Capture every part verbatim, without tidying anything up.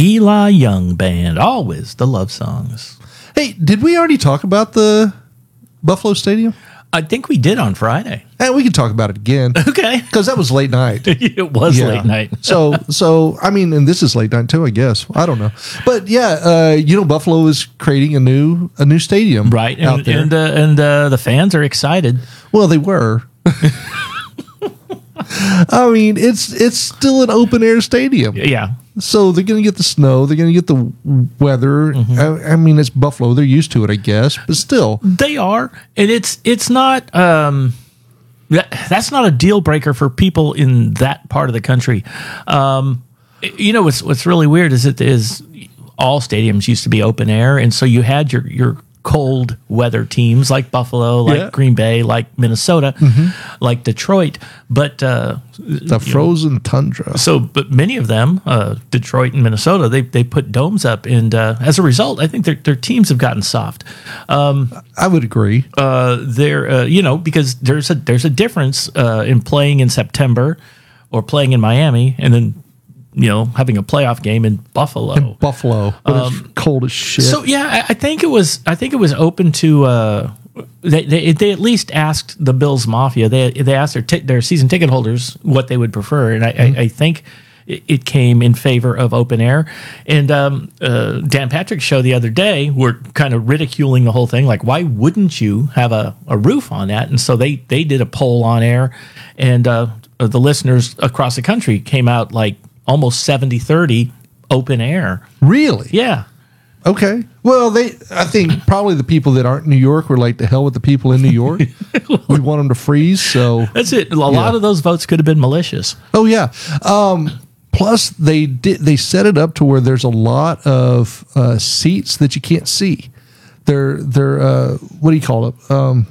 Eli Young Band, always the love songs. Hey, did we already talk about the Buffalo Stadium? I think we did on Friday. And we can talk about it again. Okay. Because that was late night. It was Yeah. late night. so, so I mean, and this is late night too, I guess. I don't know. But yeah, uh, you know, Buffalo is creating a new a new stadium Right. out And, there. and, uh, and uh, the fans are excited. Well, they were. I mean, it's it's still an open air stadium. Yeah. So they're going to get the snow. They're going to get the weather. Mm-hmm. I, I mean, it's Buffalo. They're used to it, I guess. But still. They are. And it's it's not... Um, that, that's not a deal breaker for people in that part of the country. Um, you know, what's, what's really weird is it is all stadiums used to be open air. And so you had your... your cold weather teams like Buffalo, like Yeah. Green Bay, like Minnesota, like Detroit, but uh, The frozen tundra. so but many of them, uh, Detroit and Minnesota, they they put domes up, and uh, as a result, I think their their teams have gotten soft. I would agree. Uh, they're uh, you know because there's a there's a difference uh, in playing in September or playing in Miami, and then you know having a playoff game in Buffalo. Buffalo. But it's cold as shit. So yeah, I, I think it was. I think it was open to. Uh, they, they they at least asked the Bills Mafia. They they asked their t- their season ticket holders what they would prefer, and I, I, I think it, it came in favor of open air. And um, uh, Dan Patrick's show the other day were kind of ridiculing the whole thing, like why wouldn't you have a, a roof on that? And so they they did a poll on air, and uh, the listeners across the country came out like almost seventy thirty open air. Really? Yeah. Okay. Well, they. I think probably the people that aren't in New York were like, the hell with the people in New York. We want them to freeze. So That's it. A lot of those votes could have been malicious. Oh yeah. Um, plus, they did. They set it up to where there's a lot of uh, seats that you can't see. They're they're uh, what do you call it? Um,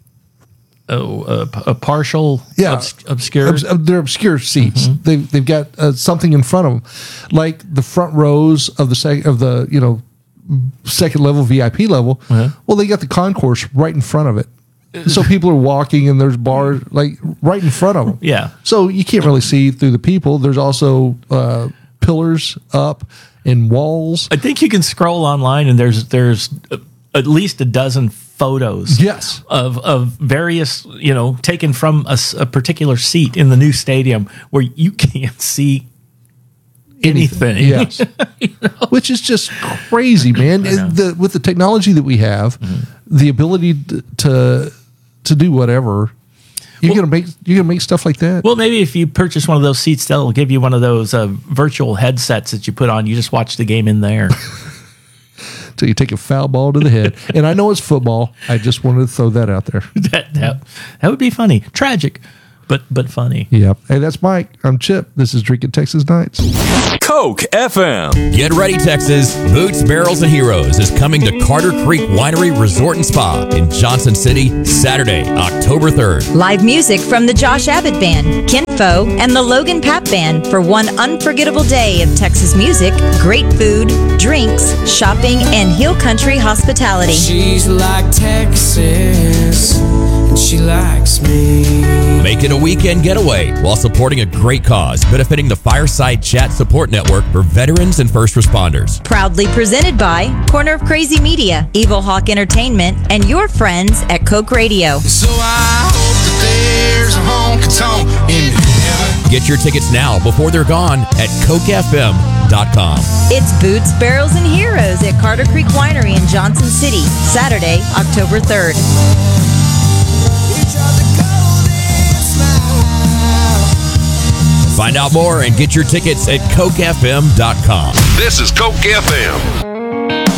Oh, uh, p- a partial, yeah, obs- obscure. Obs- uh, they're obscure seats. They've they've got uh, something in front of them, like the front rows of the sec- of the you know second level V I P level. Well, they got the concourse right in front of it. So people are walking and there's bars like right in front of them. Yeah. So you can't really see through the people. There's also uh, pillars up and walls. I think you can scroll online and there's there's uh, at least a dozen photos. Yes. Of of various, you know, taken from a, s- a particular seat in the new stadium where you can't see anything. Yes. Which is just crazy, man. The, with the technology that we have, the ability to to, to do whatever, you're Well- gonna make you're gonna make stuff like that. Well, maybe if you purchase one of those seats, they'll give you one of those uh, virtual headsets that you put on. You just watch the game in there. Till you take a foul ball to the head. And I know it's football. I just wanted to throw that out there. that, that that would be funny, tragic, but but funny. Yep. Hey, that's Mike. I'm Chip. This is Drinking Texas Nights. Coke F M. Get ready, Texas. Boots, Barrels, and Heroes is coming to Carter Creek Winery Resort and Spa in Johnson City, Saturday, October third. Live music from the Josh Abbott Band, Kinfo, and the Logan Papp Band for one unforgettable day of Texas music, great food, drinks, shopping, and hill country hospitality. She's like Texas, and she likes me. Make it a weekend getaway while supporting a great cause benefiting the Fireside Chat Support Network for veterans and first responders. Proudly presented by Corner of Crazy Media, Evil Hawk Entertainment, and your friends at Coke Radio. So I hope that there's a honky-tonk in heaven. Get your tickets now before they're gone at coke f m dot com. It's Boots, Barrels, and Heroes at Carter Creek Winery in Johnson City, Saturday, October third. Find out more and get your tickets at coke f m dot com. This is Coke F M.